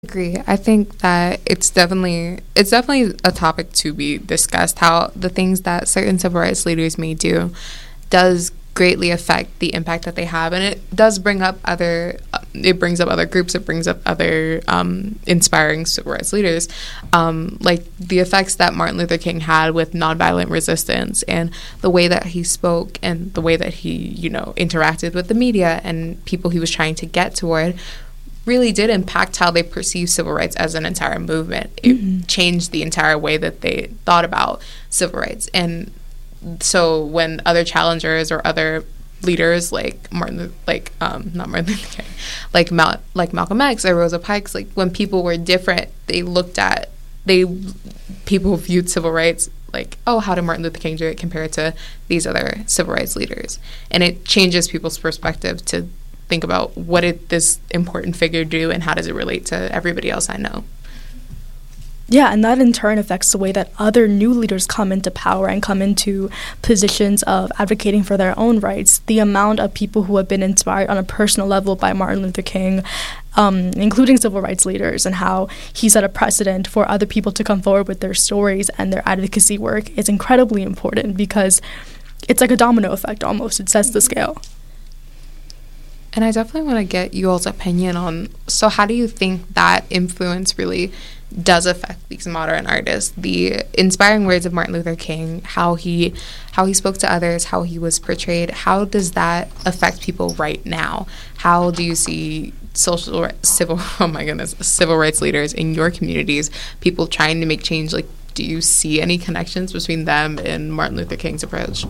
Agree. I think that it's definitely a topic to be discussed. How the things that certain civil rights leaders may do does greatly affect the impact that they have, and it does bring up other. It brings up other groups. It brings up other inspiring civil rights leaders, like the effects that Martin Luther King had with nonviolent resistance, and the way that he spoke, and the way that he, interacted with the media and people he was trying to get toward really did impact how they perceive civil rights as an entire movement. It changed the entire way that they thought about civil rights. And so when other challengers or other leaders like not Martin Luther King, like Malcolm X or Rosa Parks, like when people were different, people viewed civil rights like, oh, how did Martin Luther King do it compared to these other civil rights leaders? And it changes people's perspective to think about what did this important figure do and how does it relate to everybody else I know. Yeah, and that in turn affects the way that other new leaders come into power and come into positions of advocating for their own rights. The amount of people who have been inspired on a personal level by Martin Luther King, including civil rights leaders, and how he set a precedent for other people to come forward with their stories and their advocacy work is incredibly important because it's like a domino effect almost. It sets the scale. And I definitely want to get you all's opinion on, so how do you think that influence really does affect these modern artists? The inspiring words of Martin Luther King, how he spoke to others, how he was portrayed, how does that affect people right now? How do you see civil rights leaders in your communities, people trying to make change? Like, do you see any connections between them and Martin Luther King's approach?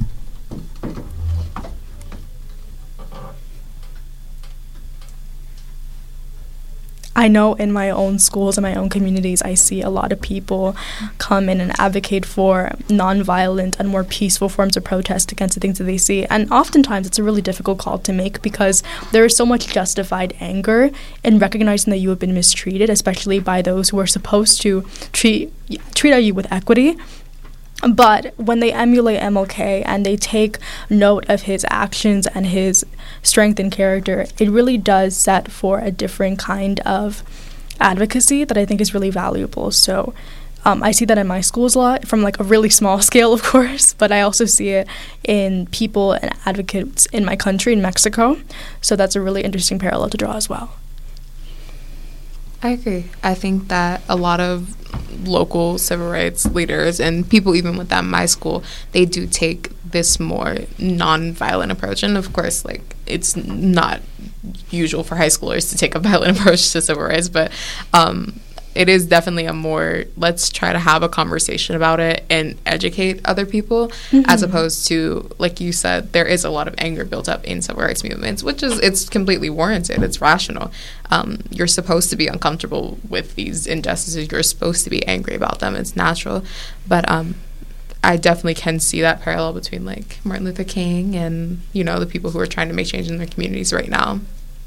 I know in my own schools and my own communities, I see a lot of people come in and advocate for nonviolent and more peaceful forms of protest against the things that they see. And oftentimes it's a really difficult call to make because there is so much justified anger in recognizing that you have been mistreated, especially by those who are supposed to treat you with equity. But when they emulate MLK and they take note of his actions and his strength and character, it really does set for a different kind of advocacy that I think is really valuable. So I see that in my schools a lot, from like a really small scale, of course, but I also see it in people and advocates in my country, in Mexico. So that's a really interesting parallel to draw as well. I agree. I think that a lot of local civil rights leaders and people even within my school, they do take this more non-violent approach. And of course, like, it's not usual for high schoolers to take a violent approach to civil rights, but it is definitely a more, let's try to have a conversation about it and educate other people, as opposed to, like you said, there is a lot of anger built up in civil rights movements, which is, it's completely warranted. It's rational. You're supposed to be uncomfortable with these injustices. You're supposed to be angry about them. It's natural. But I definitely can see that parallel between, like, Martin Luther King and, the people who are trying to make change in their communities right now.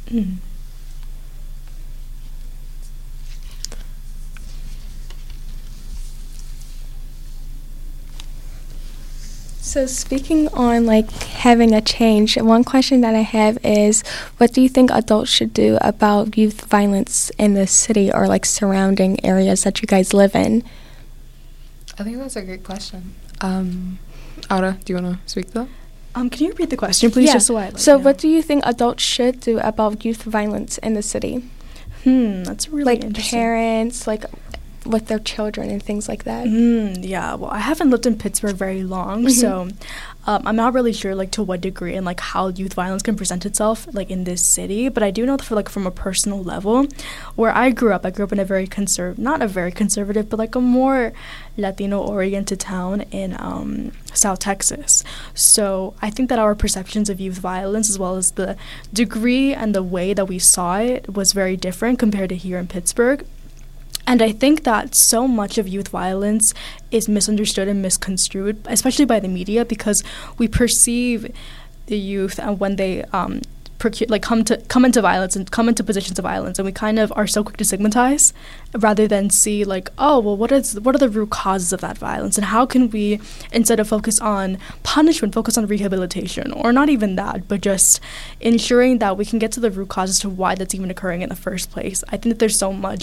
So speaking on like having a change, one question that I have is, what do you think adults should do about youth violence in the city or like surrounding areas that you guys live in? I think that's a great question. Aura, do you want to speak to that? Can you repeat the question, please? Yeah. Just so I what do you think adults should do about youth violence in the city? That's really like interesting. Parents, like with their children and things like that. Yeah, well, I haven't lived in Pittsburgh very long, so I'm not really sure like to what degree and like how youth violence can present itself like in this city, but I do know that for like from a personal level, where I grew up in a very not a very conservative, but like a more Latino-oriented town in South Texas. So I think that our perceptions of youth violence, as well as the degree and the way that we saw it, was very different compared to here in Pittsburgh. And I think that so much of youth violence is misunderstood and misconstrued, especially by the media, because we perceive the youth and when they come into violence and come into positions of violence, and we kind of are so quick to stigmatize rather than see like, oh well, what are the root causes of that violence, and how can we, instead of focus on punishment, focus on rehabilitation, or not even that, but just ensuring that we can get to the root causes to why that's even occurring in the first place. I think that there's so much